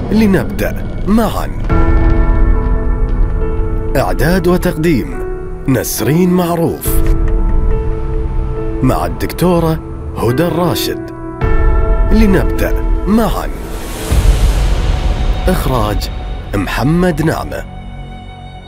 لنبدأ معا. إعداد وتقديم نسرين معروف، مع الدكتورة هدى الراشد. لنبدأ معا. إخراج محمد نعمة.